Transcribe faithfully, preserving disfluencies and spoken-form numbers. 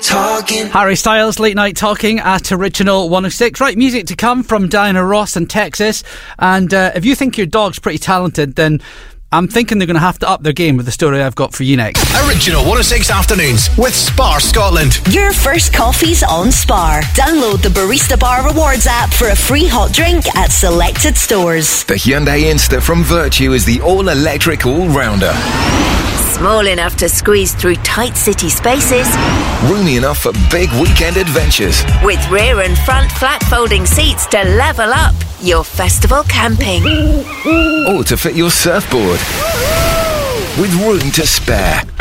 talking. Harry Styles, Late Night Talking at Original one oh six. Right, music to come from Diana Ross in Texas. And uh, if you think your dog's pretty talented, then I'm thinking they're going to have to up their game with the story I've got for you next. Original one oh six Afternoons with Spar Scotland. Your first coffee's on Spar. Download the Barista Bar Rewards app for a free hot drink at selected stores. The Hyundai Insta from Virtue is the all-electric all-rounder. Small enough to squeeze through tight city spaces. Roomy enough for big weekend adventures. With rear and front flat folding seats to level up your festival camping. Or to fit your surfboard. With room to spare.